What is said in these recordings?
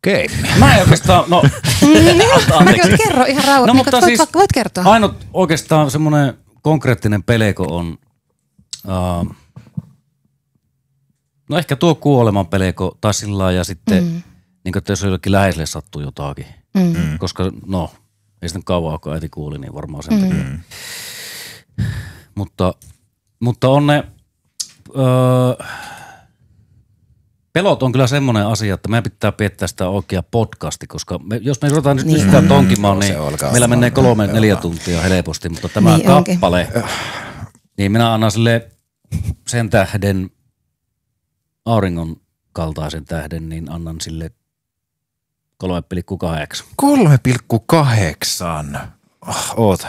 Okei. Mä en oikeastaan, Anteeksi. Kerro ihan rauha. No, mutta siis voit kertoa. ainut oikeastaan semmoinen konkreettinen pelko on, no ehkä tuo kuoleman pelko tai sillä lailla ja sitten, niin että jos jollekin läheiselle sattuu jotakin. Koska no, ei sitten kauan kun äiti kuoli, niin varmaan sen takia. Mutta on ne, pelot on kyllä semmoinen asia, että meidän pitää piettää sitä oikea podcasti, koska jos me ruvetaan nyt sitä tonkimaan, niin meillä menee 3-4 tuntia helposti, mutta tämä niin kappale, niin minä annan sille sen tähden, auringon kaltaisen tähden, niin annan sille 3,8. 3,8. Oota.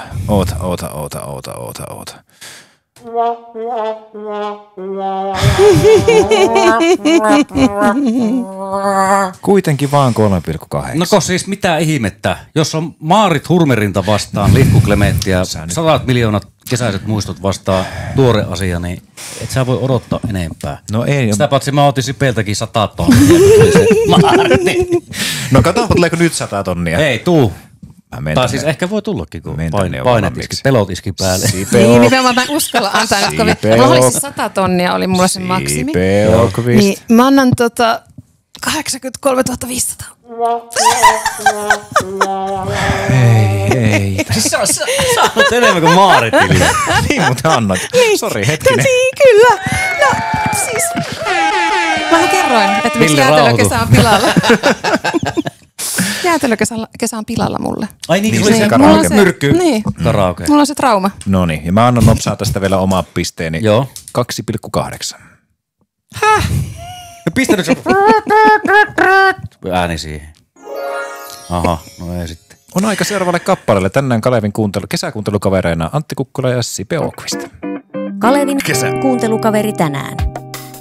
Kuitenkin vaan 3,8. No kun siis mitä ihmettä, jos on Maarit Hurmerinta vastaan, Lihku Klementti ja 100 miljoonat kesäiset muistot vastaan tuore asia, niin et sä voi odottaa enempää. No ei. Sitä paitsi mä otin Sipeltäkin 100 tonnia. Martti. No katsotaan, tuleeko nyt 100 tonnia. Ei tuu. Tai siis ehkä voi tullakin, kun painet iski, pelot iski päälle. Niin, nimenomaan mä en uskalla antaa nyt kovin. Mulla oli se 100 tonnia, oli mulla se maksimi. Niin mä annan 83 500. Ei. Siis sä oot enemmän kuin Maaritille. Niin muuten annat. Sori, hetkinen. Niin, kyllä. No, siis. Mä kerroin, että miksi jäätelökesä on pilalla. Jäätelökesä on pilalla mulle. Ai niin, se se karaoke. myrkky. Niin. Karaoke. Mulla on se trauma. Noniin, ja mä annan nopsaa tästä vielä omaa pisteeni. Joo. 2,8. No pistänyt se ääni siihen. Aha, no ei sitten. On aika seuraavalle kappaleelle. Tänään Kalevin kesäkuuntelukavereina Antti Kukkula ja Sipe Åqvist. Kalevin kuuntelukaveri tänään.